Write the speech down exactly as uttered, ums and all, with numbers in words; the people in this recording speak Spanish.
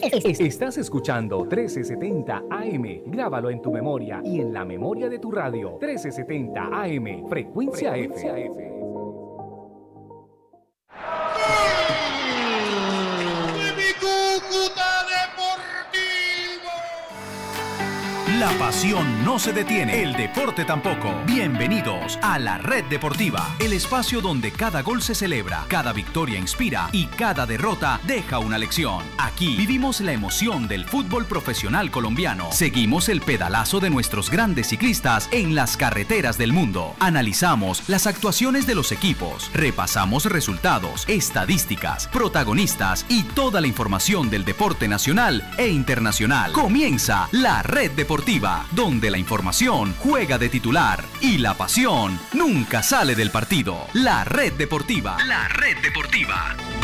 Estás escuchando trece setenta A M. Grábalo en tu memoria y en la memoria de tu radio. trece setenta A M, frecuencia, frecuencia F. F. La pasión no se detiene, el deporte tampoco. Bienvenidos a La Red Deportiva, el espacio donde cada gol se celebra, cada victoria inspira y cada derrota deja una lección. Aquí vivimos la emoción del fútbol profesional colombiano. Seguimos el pedalazo de nuestros grandes ciclistas en las carreteras del mundo. Analizamos las actuaciones de los equipos, repasamos resultados, estadísticas, protagonistas y toda la información del deporte nacional e internacional. Comienza La Red Deportiva, donde la información juega de titular y la pasión nunca sale del partido. La Red Deportiva. La Red Deportiva.